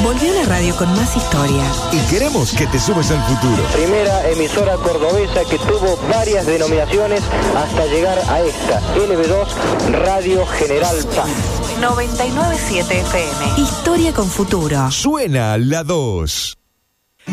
Volvió la radio con más historia. Y queremos que te sumes al futuro. Primera emisora cordobesa que tuvo varias denominaciones hasta llegar a esta, LB2 Radio General Paz. 99.7 FM. Historia con futuro. Suena la 2.